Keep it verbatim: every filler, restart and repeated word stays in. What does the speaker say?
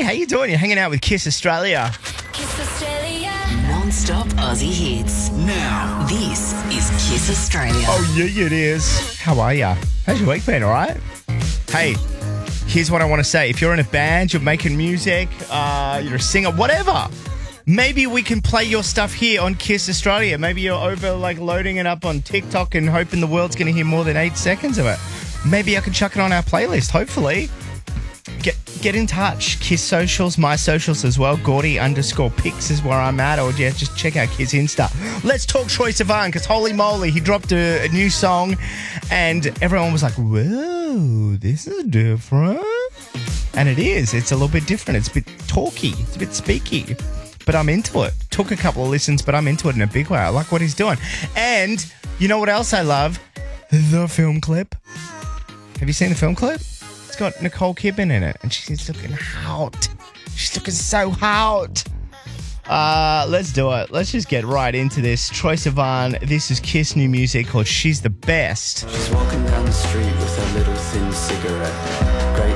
Hey, how you doing? You're hanging out with Kiss Australia. Kiss Australia. Non-stop Aussie hits. Now, this is Kiss Australia. Oh, yeah, it is. How are ya? How's your week been, all right? Hey, here's what I want to say. If you're in a band, you're making music, uh, you're a singer, whatever, maybe we can play your stuff here on Kiss Australia. Maybe you're over, like, loading it up on TikTok and hoping the world's going to hear more than eight seconds of it. Maybe I can chuck it on our playlist, hopefully. Get get in touch. Kiss socials, my socials as well. Gordy underscore pics is where I'm at. Or yeah, just check out Kiss Insta. Let's talk Troye Sivan, because holy moly, he dropped a, a new song and everyone was like, whoa, this is different. And it is. It's a little bit different. It's a bit talky. It's a bit speaky. But I'm into it. Took a couple of listens, but I'm into it in a big way. I like what he's doing. And you know what else I love? The film clip. Have you seen the film clip? It's got Nicole Kidman in it, and she's looking hot. She's looking so hot. Uh, let's do it. Let's just get right into this. Troye Sivan, this is Kiss new music called She's the Best. She's walking down the street with her little thin cigarette. Great